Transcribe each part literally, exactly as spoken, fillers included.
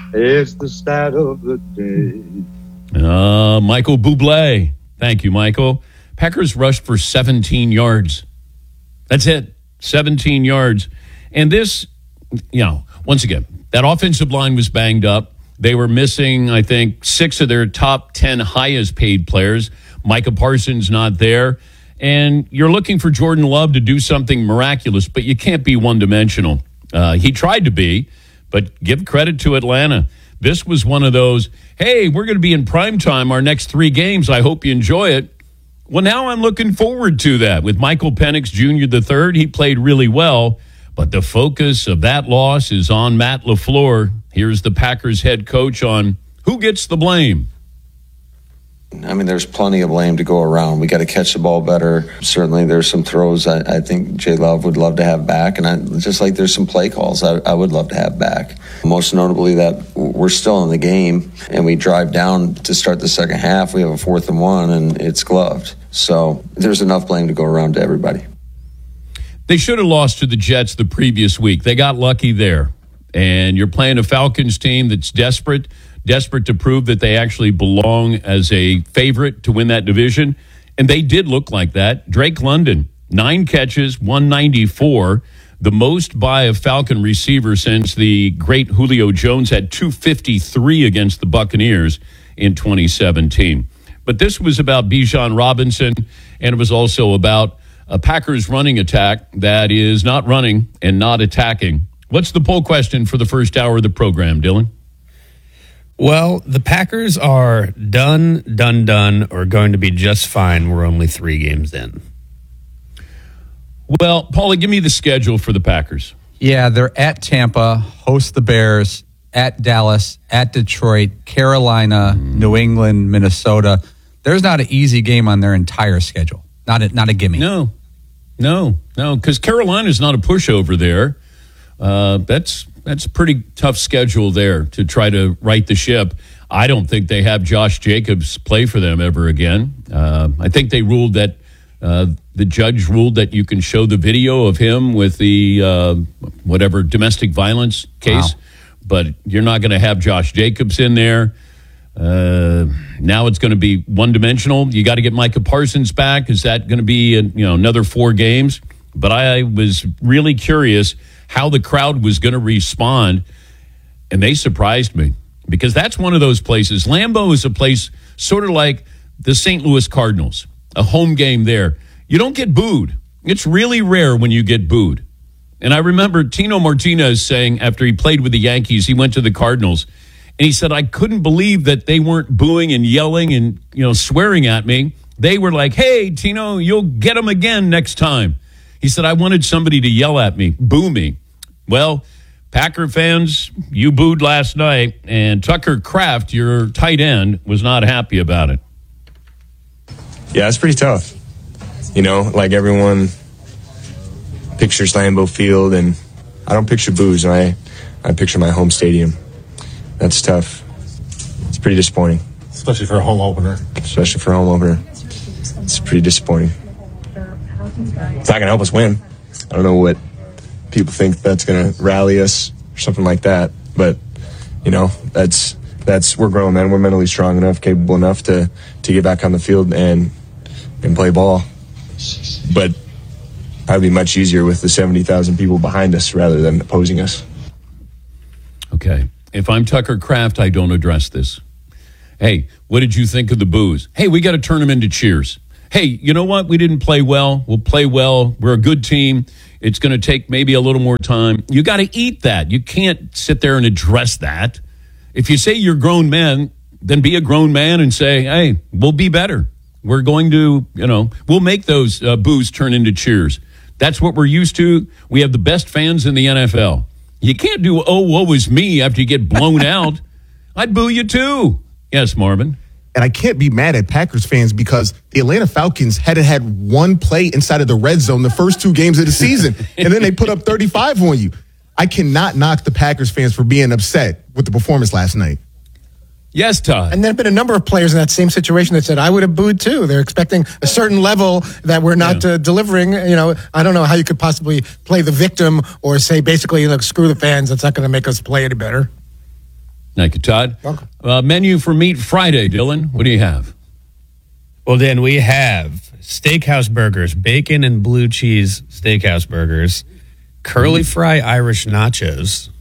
It's the stat of the day. Uh, Michael Bublé. Thank you, Michael. Packers rushed for seventeen yards. That's it. seventeen yards. And this, you know, once again, that offensive line was banged up. They were missing, I think, six of their top ten highest paid players. Micah Parsons not there. And you're looking for Jordan Love to do something miraculous, but you can't be one-dimensional. Uh, he tried to be, but give credit to Atlanta. This was one of those, hey, we're going to be in primetime our next three games. I hope you enjoy it. Well, now I'm looking forward to that. With Michael Penix Junior the third, he played really well, but the focus of that loss is on Matt LaFleur. Here's the Packers head coach on who gets the blame. I mean, there's plenty of blame to go around. We got to catch the ball better. Certainly, there's some throws I, I think Jay Love would love to have back, and I, just like there's some play calls I, I would love to have back. Most notably that we're still in the game, and we drive down to start the second half. We have a fourth and one, and it's gloved. So there's enough blame to go around to everybody. They should have lost to the Jets the previous week. They got lucky there. And you're playing a Falcons team that's desperate, desperate to prove that they actually belong as a favorite to win that division. And they did look like that. Drake London, nine catches, one ninety-four, the most by a Falcon receiver since the great Julio Jones had two fifty-three against the Buccaneers in twenty seventeen. But this was about Bijan Robinson, and it was also about a Packers running attack that is not running and not attacking. What's the poll question for the first hour of the program, Dylan? Well, the Packers are done, done, done, or going to be just fine. We're only three games in. Well, Paulie, give me the schedule for the Packers. Yeah, they're at Tampa, host the Bears, at Dallas, at Detroit, Carolina, mm. New England, Minnesota. There's not an easy game on their entire schedule. Not a, not a gimme. No, no, no, because Carolina's not a pushover there. Uh, that's that's a pretty tough schedule there to try to right the ship. I don't think they have Josh Jacobs play for them ever again. Uh, I think they ruled that uh, the judge ruled that you can show the video of him with the uh, whatever domestic violence case, wow. But you're not going to have Josh Jacobs in there. Uh, now it's going to be one dimensional. You got to get Micah Parsons back. Is that going to be a, you know another four games? But I was really curious how the crowd was going to respond, and they surprised me because that's one of those places. Lambeau is a place sort of like the Saint Louis Cardinals, a home game there. You don't get booed. It's really rare when you get booed. And I remember Tino Martinez saying after he played with the Yankees, he went to the Cardinals, and he said, I couldn't believe that they weren't booing and yelling and you know swearing at me. They were like, hey, Tino, you'll get them again next time. He said, I wanted somebody to yell at me, boo me. Well, Packer fans, you booed last night, and Tucker Kraft, your tight end, was not happy about it. Yeah, it's pretty tough. You know, like everyone pictures Lambeau Field, and I don't picture boos. I, I picture my home stadium. That's tough. It's pretty disappointing. Especially for a home opener. Especially for a home opener. It's pretty disappointing. It's not going to help us win. I don't know what people think that's going to rally us or something like that. But, you know, that's that's we're grown men. We're mentally strong enough, capable enough to, to get back on the field and and play ball. But probably much easier with the seventy thousand people behind us rather than opposing us. Okay. If I'm Tucker Kraft, I don't address this. Hey, what did you think of the boos? Hey, we got to turn them into cheers. Hey, you know what? We didn't play well. We'll play well. We're a good team. It's going to take maybe a little more time. You got to eat that. You can't sit there and address that. If you say you're grown men, then be a grown man and say, hey, we'll be better. We're going to, you know, we'll make those uh, boos turn into cheers. That's what we're used to. We have the best fans in the N F L. You can't do, oh, woe is me after you get blown out. I'd boo you too. Yes, Marvin. And I can't be mad at Packers fans because the Atlanta Falcons hadn't had one play inside of the red zone the first two games of the season. And then they put up thirty-five on you. I cannot knock the Packers fans for being upset with the performance last night. Yes, Todd. And there have been a number of players in that same situation that said, I would have booed too. They're expecting a certain level that we're not yeah. uh, delivering. You know, I don't know how you could possibly play the victim or say basically, look, screw the fans. That's not going to make us play any better. Thank you, Todd. Welcome. Uh, menu for Meat Friday, Dylan. What do you have? Well, Dan, we have steakhouse burgers, bacon and blue cheese steakhouse burgers, curly fry Irish nachos.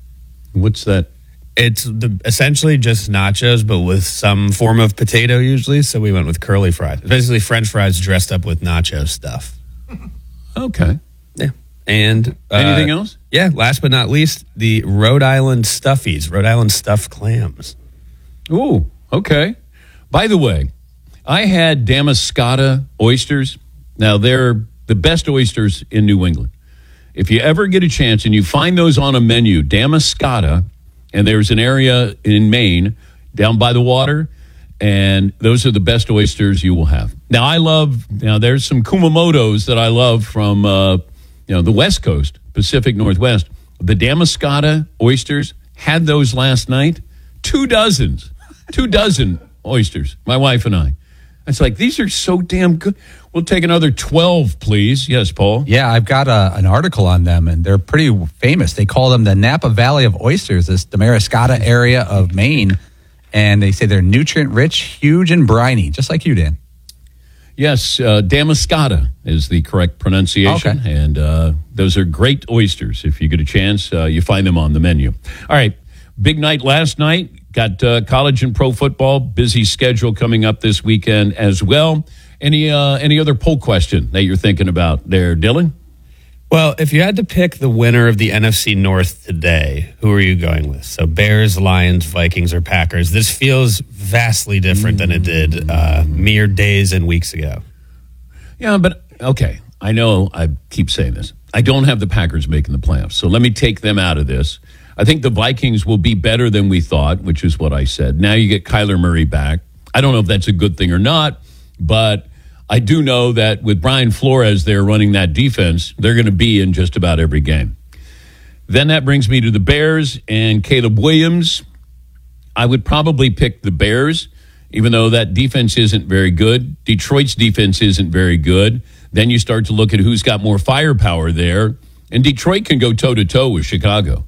What's that? It's the, essentially just nachos, but with some form of potato usually. So we went with curly fries. Basically, French fries dressed up with nacho stuff. Okay. Yeah. And uh, anything else? Yeah. Last but not least, the Rhode Island stuffies, Rhode Island stuffed clams. Ooh, okay. By the way, I had Damariscotta oysters. Now, they're the best oysters in New England. If you ever get a chance and you find those on a menu, Damariscotta, and there's an area in Maine down by the water, and those are the best oysters you will have. Now, I love, now there's some Kumamotos that I love from, uh, you know, the West Coast, Pacific Northwest. The Damariscotta oysters, had those last night. Two dozens, two dozen oysters, my wife and I. It's like, these are so damn good. We'll take another twelve, please. Yes, Paul? Yeah, I've got a, an article on them, and they're pretty famous. They call them the Napa Valley of Oysters, this Damariscotta area of Maine. And they say they're nutrient-rich, huge, and briny, just like you, Dan. Yes, uh, Damariscotta is the correct pronunciation. Okay. And uh, those are great oysters. If you get a chance, uh, you find them on the menu. All right, big night last night. Got uh, college and pro football, busy schedule coming up this weekend as well. Any uh, any other poll question that you're thinking about there, Dylan? Well, if you had to pick the winner of the N F C North today, who are you going with? So Bears, Lions, Vikings, or Packers? This feels vastly different than it did uh, mere days and weeks ago. Yeah, but okay. I know I keep saying this. I don't have the Packers making the playoffs, so let me take them out of this. I think the Vikings will be better than we thought, which is what I said. Now you get Kyler Murray back. I don't know if that's a good thing or not, but I do know that with Brian Flores there running that defense, they're going to be in just about every game. Then that brings me to the Bears and Caleb Williams. I would probably pick the Bears, even though that defense isn't very good. Detroit's defense isn't very good. Then you start to look at who's got more firepower there, and Detroit can go toe-to-toe with Chicago.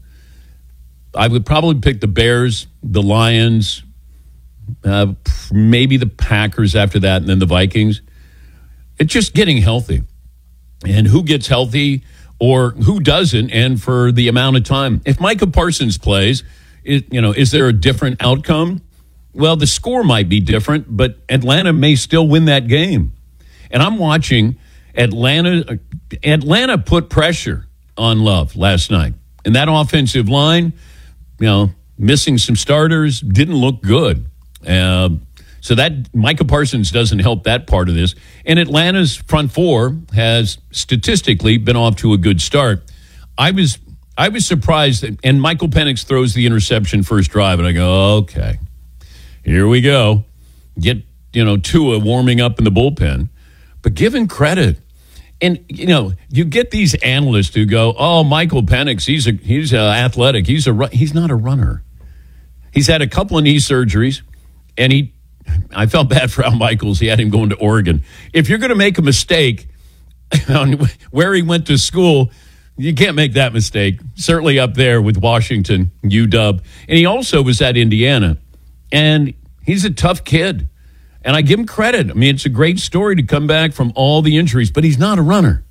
I would probably pick the Bears, the Lions, uh, maybe the Packers after that, and then the Vikings. It's just getting healthy. And who gets healthy or who doesn't, and for the amount of time. If Micah Parsons plays, it, you know, is there a different outcome? Well, the score might be different, but Atlanta may still win that game. And I'm watching Atlanta. Atlanta put pressure on Love last night. And that offensive line, you know, missing some starters, didn't look good. Uh, so that Micah Parsons doesn't help that part of this. And Atlanta's front four has statistically been off to a good start. I was I was surprised that, and Michael Penix throws the interception first drive, and I go, okay, here we go. Get, you know, Tua warming up in the bullpen. But given credit, and, you know, you get these analysts who go, oh, Michael Penix, he's a, he's a athletic. He's a he's not a runner. He's had a couple of knee surgeries, and he, I felt bad for Al Michaels. He had him going to Oregon. If you're going to make a mistake on where he went to school, you can't make that mistake. Certainly up there with Washington, U W. And he also was at Indiana, and he's a tough kid. And I give him credit. I mean, it's a great story to come back from all the injuries, but he's not a runner.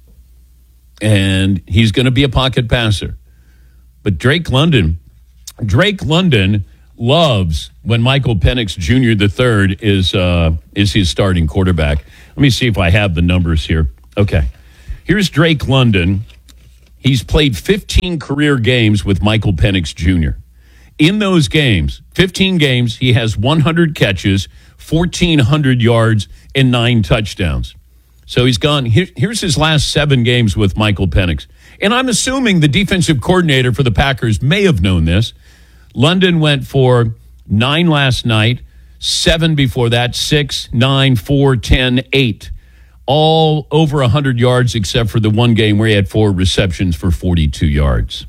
And he's going to be a pocket passer. But Drake London, Drake London loves when Michael Penix Junior the third is uh, is his starting quarterback. Let me see if I have the numbers here. Okay. Here's Drake London. He's played fifteen career games with Michael Penix Junior In those games, fifteen games, he has one hundred catches, fourteen hundred yards, and nine touchdowns. So he's gone. Here, here's his last seven games with Michael Penix. And I'm assuming the defensive coordinator for the Packers may have known this. London went for nine last night, seven before that, six, nine, four, ten, eight. All over one hundred yards except for the one game where he had four receptions for forty-two yards.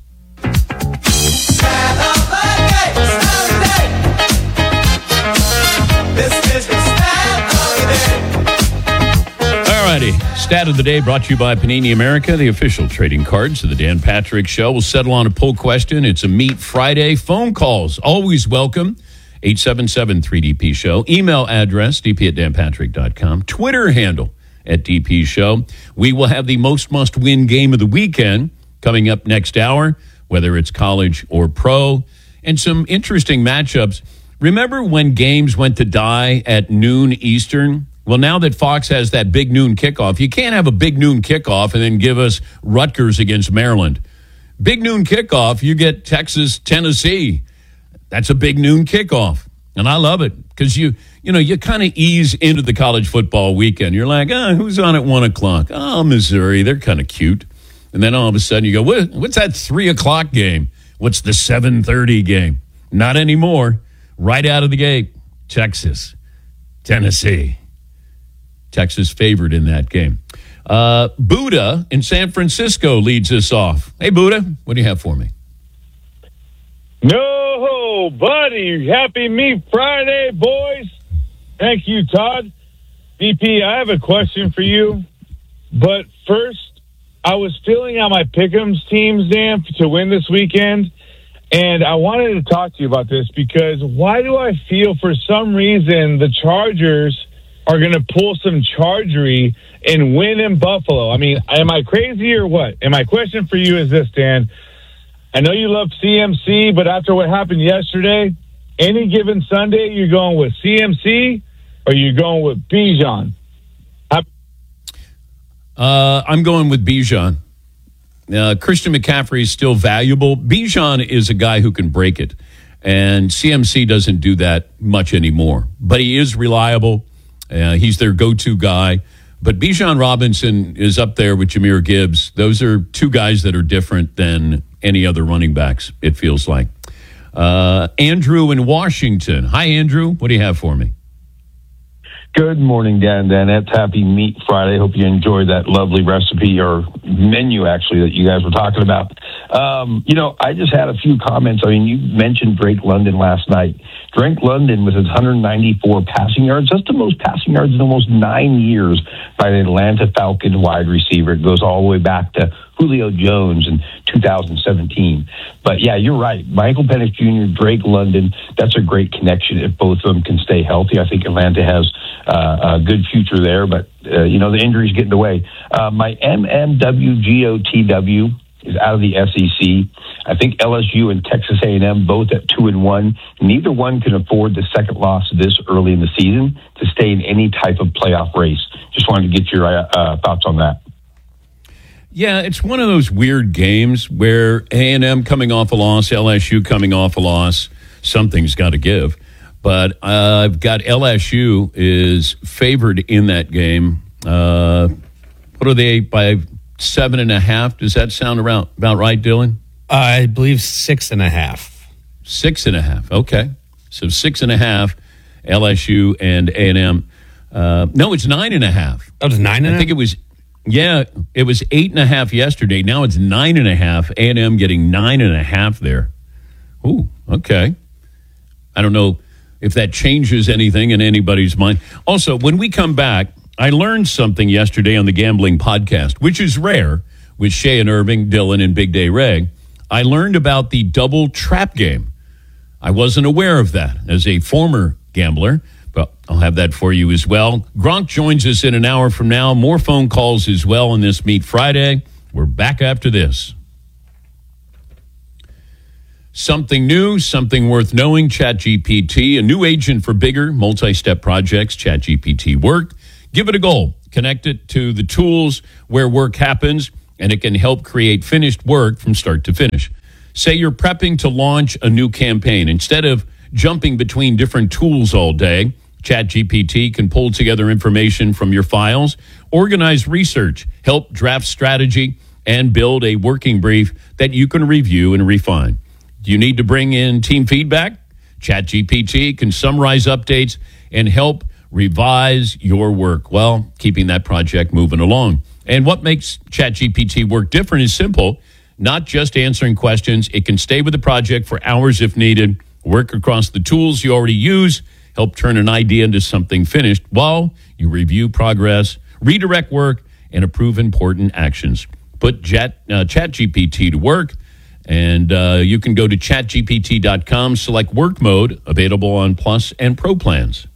Stat of the day brought to you by Panini America, the official trading cards of the Dan Patrick Show. We'll settle on a poll question. It's a Meet Friday. Phone calls, always welcome. eight seven seven three D P Show. Email address, d p at dan patrick dot com. Twitter handle at D P Show. We will have the most must-win game of the weekend coming up next hour, whether it's college or pro, and some interesting matchups. Remember when games went to die at noon Eastern? Well, now that Fox has that big noon kickoff, you can't have a big noon kickoff and then give us Rutgers against Maryland. Big noon kickoff, you get Texas, Tennessee. That's a big noon kickoff. And I love it because you, you know, you kind of ease into the college football weekend. You're like, oh, who's on at one o'clock? Oh, Missouri. They're kind of cute. And then all of a sudden you go, what, what's that three o'clock game? What's the seven thirty game? Not anymore. Right out of the gate, Texas, Tennessee. Texas favored in that game. Uh, Buddha in San Francisco leads us off. Hey, Buddha, what do you have for me? No, buddy. Happy Meat Friday, boys. Thank you, Todd. D P, I have a question for you. But first, I was filling out my Pick'ems teams, Dan, to win this weekend. And I wanted to talk to you about this because why do I feel for some reason the Chargers are going to pull some chargery and win in Buffalo? I mean, am I crazy or what? And my question for you is this, Dan. I know you love C M C, but after what happened yesterday, any given Sunday, you're going with C M C or you're going with Bijan? Uh, I'm going with Bijan. Uh, Christian McCaffrey is still valuable. Bijan is a guy who can break it, and C M C doesn't do that much anymore. But he is reliable. Uh, he's their go-to guy. But Bijan Robinson is up there with Jahmyr Gibbs. Those are two guys that are different than any other running backs, it feels like. Uh, Andrew in Washington. Hi, Andrew. What do you have for me? Good morning, Dan. Dan, it's Happy Meat Friday. Hope you enjoyed that lovely recipe or menu, actually, that you guys were talking about. Um, you know, I just had a few comments. I mean, you mentioned Drake London last night. Drake London with his one hundred ninety-four passing yards. That's the most passing yards in almost nine years by an Atlanta Falcons wide receiver. It goes all the way back to Julio Jones in two thousand seventeen. But, yeah, you're right. Michael Penix Junior, Drake London, that's a great connection if both of them can stay healthy. I think Atlanta has uh, a good future there, but, uh, you know, the injuries get in the way. Uh, my M M W G O T W is out of the S E C. I think L S U and Texas A and M both at two and one. Neither one can afford the second loss this early in the season to stay in any type of playoff race. Just wanted to get your uh, thoughts on that. Yeah, it's one of those weird games where A and M coming off a loss, L S U coming off a loss, something's got to give. But uh, I've got L S U is favored in that game. Uh, what are they, by seven and a half? Does that sound around, about right, Dylan? I believe six and a half. Six and a half, okay. So six and a half, L S U and A and M. Uh, no, it's nine and a half. Oh, it's nine and a half? I think it was... Yeah, it was eight and a half yesterday. Now it's nine and a half. A and M getting nine and a half there. Ooh, okay. I don't know if that changes anything in anybody's mind. Also, when we come back, I learned something yesterday on the Gambling Podcast, which is rare with Shay and Irving, Dylan, and Big Day Ray. I learned about the double trap game. I wasn't aware of that as a former gambler. But I'll have that for you as well. Gronk joins us in an hour from now. More phone calls as well on this Meat Friday. We're back after this. Something new, something worth knowing. ChatGPT, a new agent for bigger multi-step projects. ChatGPT Work. Give it a goal. Connect it to the tools where work happens, and it can help create finished work from start to finish. Say you're prepping to launch a new campaign. Instead of jumping between different tools all day, ChatGPT can pull together information from your files, organize research, help draft strategy, and build a working brief that you can review and refine. Do you need to bring in team feedback? ChatGPT can summarize updates and help revise your work while keeping that project moving along. And what makes ChatGPT Work different is simple. Not just answering questions. It can stay with the project for hours if needed, work across the tools you already use, help turn an idea into something finished while you review progress, redirect work, and approve important actions. Put Chat, uh, ChatGPT to work, and uh, you can go to chat G P T dot com, select work mode, available on Plus and Pro plans.